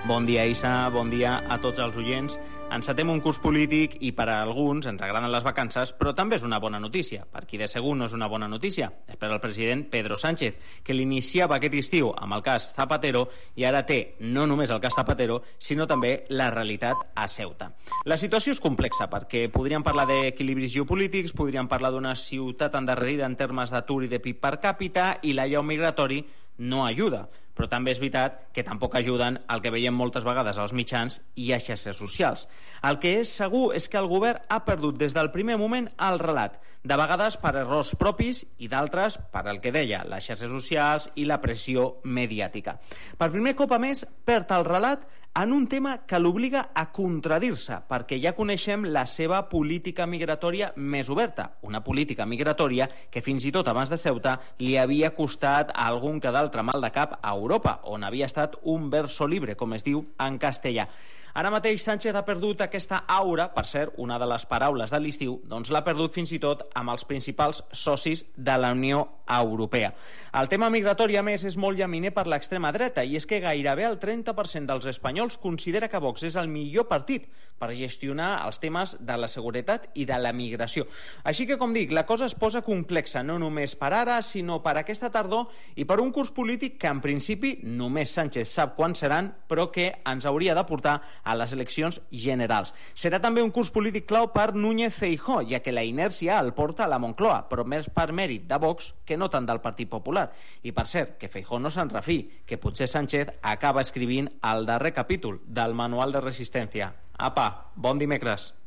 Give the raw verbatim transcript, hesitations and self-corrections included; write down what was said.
Bon dia, Issa, bon dia a tots els oients. Encetem un curs polític i per a alguns ens agraden les vacances, però també és una bona notícia. Per qui de segur no és una bona notícia. És per al president Pedro Sánchez, que l'iniciava aquest estiu amb el cas Zapatero i ara té no només el cas Zapatero, sinó també la realitat a Ceuta. La situació és complexa perquè podríem parlar d'equilibris geopolítics, podríem parlar d'una ciutat endarrerida en termes d'atur i de P I B per càpita i l'allau migratori no ajuda. Però també és veritat que tampoc ajuden el que veiem moltes vegades als mitjans i a xarxes socials. El que és segur és que el govern ha perdut des del primer moment el relat, de vegades per errors propis i d'altres per el que deia, les xarxes socials i la pressió mediàtica. Per primer cop, a més, perd el relat en un tema que l'obliga a contradir-se, perquè ja coneixem la seva política migratòria més oberta, una política migratòria que fins i tot abans de Ceuta li havia costat a algun que d'altre mal de cap a Europa, on havia estat un verso libre, com es diu en castellà. Ara mateix Sánchez ha perdut aquesta aura, per cert, una de les paraules de l'estiu, doncs l'ha perdut fins i tot amb els principals socis de la Unió Europea. El tema migratori, a més, és molt llaminer per l'extrema dreta, i és que gairebé el trenta per cent dels espanyols considera que Vox és el millor partit per gestionar els temes de la seguretat i de la migració. Així que, com dic, la cosa es posa complexa, no només per ara, sinó per aquesta tardor i per un curs polític que, en principi, només Sánchez sap quan seran, però que ens hauria de portar a les eleccions generals. Serà també un curs polític clau per Núñez Feijóo, ja que la inèrcia el porta a la Moncloa, però més per mèrit de Vox que no tant del Partit Popular. I per cert, que Feijóo no se'n refi, que potser Sánchez acaba escrivint el darrer capítol del Manual de Resistència. Apa, bon dimecres.